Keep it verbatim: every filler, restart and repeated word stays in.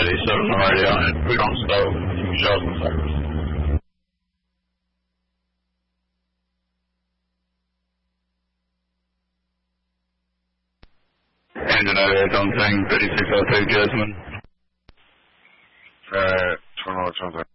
Eddie, so from radio and put on stove, you can show us the service. Engine eighty-eight on thing, thirty-six oh two, Jasmine. Uh, turn on, turn on.